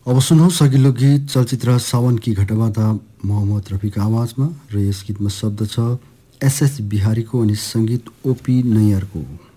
अब सुन्नुहोस् अघिल्लो गीत चलचित्र सावन की घटबादा मोहम्मद रफीको आवाजमा र यस गीतमा शब्द छ एसएस बिहारीको अनि सङ्गीत ओपी नैयरको।